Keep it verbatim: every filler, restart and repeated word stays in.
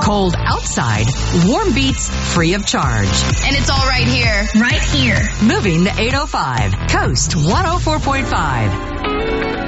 Cold outside, warm beats free of charge. And it's all right here. Right here. Moving the eight oh five. Coast one oh four point five.